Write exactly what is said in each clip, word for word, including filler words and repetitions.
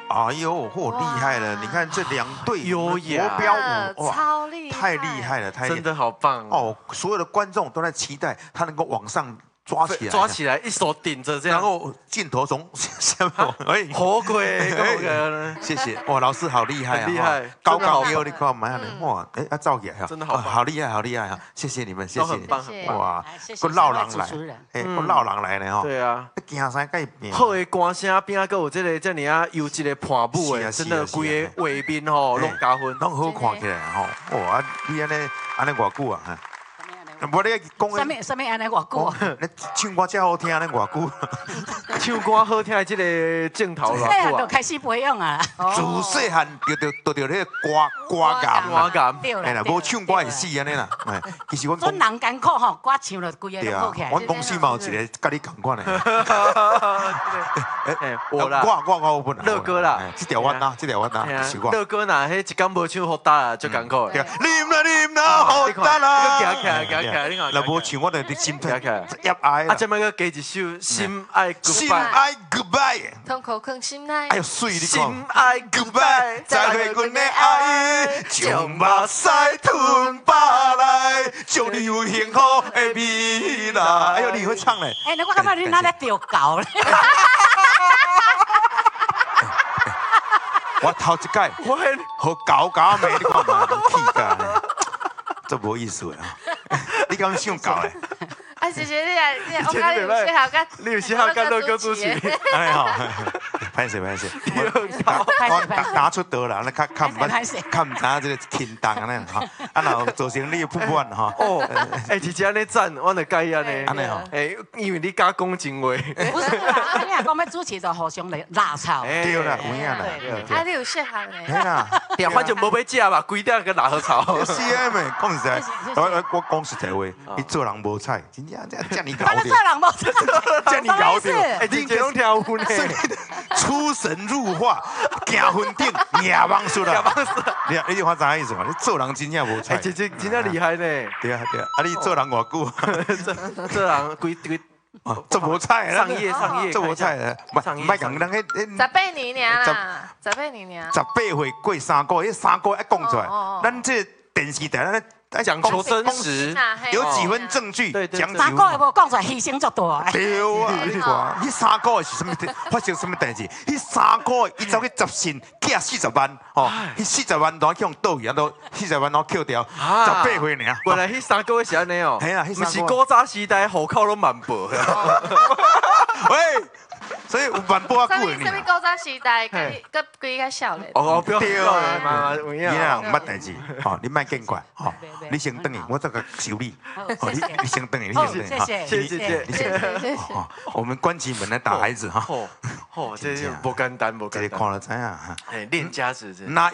哎呦，嚯，厉害了！你看这两队优雅国标舞，哇， 超厉害， 太厉害了，太厉害真的好棒哦！所有的观众都在期待他能够往上抓起来， 抓起来，一手顶着这样， 然后镜头从下面，哎， 火鬼， 谢谢哇，老师好厉害啊， 厉害， 高高优，你看蛮哇，哎，啊，照起来， 真的好， 好厉害，好厉害啊！谢谢你们，谢谢你们，哇， 个老人来，哎，个老人来了哈， 对啊， 惊啥改变？ 好的歌声边啊，还有这个这尔啊优质的伴舞的，真的规个画面吼，拢加分， 拢好看起来吼，哇，你安尼安尼偌久啊？无你讲什么什么安尼偌久？ 你唱歌真好听，安尼偌久？ 唱歌好听的这个镜头了，细汉就开始培养啊。 自细汉就就就着那个歌歌感， 歌感， 哎啦，无唱歌会死安尼啦。哎，其实阮做人艰苦吼，歌唱了规个都好起来。 阮公司嘛有一个甲你同款的。 哎，我啦， 我我我有本。 乐哥啦， 这条我拿，这条我拿，是我。 乐哥呐，迄一天无唱好打啦，就艰苦。 啉啦啉啦，好打啦。 行起来，行起来，你看。 若无唱，我就你心态也爱。啊，这么个加一首《心爱 Goodbye》。 心爱 Goodbye。 痛口更心爱。 哎呦，水你看。 心爱 Goodbye， 再会阮的爱，将目屎吞巴来，祝你有幸福的未来。哎呦，你会唱嘞？ 哎，我感觉你哪在调教咧？ 我头一届，我好搞搞妹，你看嘛，气噶，这无意思啊！你敢想搞嘞？ 哎，姐姐，你来，你来，我讲你有适合跟， 你有适合跟乐哥主持。 哎好，歹势歹势，我打打出刀啦，那较较唔捌，较唔知影这个轻重安尼哈。啊，然后造成你不满哈。 哦，哎，姐姐安尼赞，我就介意安尼。 安尼吼， 哎，因为你敢讲真话。 不是啦，你若讲要主持就互相来拉操。 对啦，有影啦。 啊，你有适合嘞。 嘿啦， 对，反正无要食嘛，规定跟拉好吵。 是啊妹，讲实在，我我我讲实在话，伊做人无彩，真正这这你搞的。 做人无彩， 这你搞的。 哎，你这种跳舞呢？ 出神入化，行分顶，野望出啦。你你就发啥意思嘛？你做人真正无彩。 姐姐真正厉害呢。 对啊对啊，啊你做人偌久？ 做人规规。 做无菜上页上页， 做无菜的，唔唔讲人迄十八年尔啦，十八年尔。 十八岁过三个，迄三个一讲出来，咱这电视台咱。 讲求真实， 有几分证据？ 讲三个无讲出来，牺牲足大。 对啊，你看，迄三个是什么？发生什么代志？迄三个伊走去执行，寄四十万，吼，迄四十万都去用倒去，啊都四十万都扣掉，十八岁尔。 原来迄三个是安尼哦， 系啊， 毋是古早时代户口拢蛮薄。 喂。所以有万波啊， 久的呢。什么古早时代，佮佮规个少年。 哦，不要对啊， 你啊，毋捌代志，吼，你莫见怪，吼，你先等下，我再个修理，哦，你你先等下，你先等下， 谢谢谢谢谢谢谢，哦，我们关起门来打孩子哈， 哦，哦，这是不简单，不简单， 看了知影哈， 哎，练家子是 ，not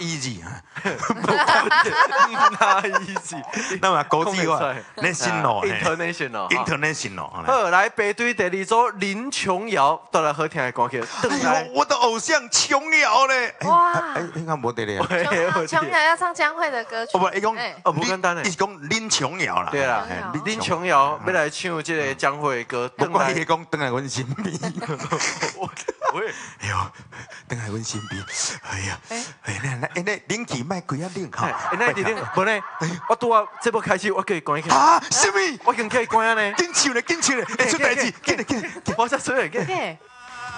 easy，not easy， 那么国际化 ，national，international，international， international。好，来排队第二组林琼瑶，带来好听的歌曲。 哎呦，我的偶像琼瑶嘞！哇，哎，你看无得咧。 琼瑶要唱江蕙的歌曲。 哦不，伊讲哦不简单嘞， 伊是讲林琼瑶啦。 对啦，林琼瑶要来唱这个江蕙的歌。 不管伊讲等来阮身边。喂，哎呦，等来阮身边。哎呀，哎那那那冷气卖几啊冷哈？ 那一定无呢？我拄啊这部开始我可以关起。 啊？什么？ 我已经可以关啊呢。 紧唱咧，紧唱咧，会出代志，紧咧紧咧， 我才出来个。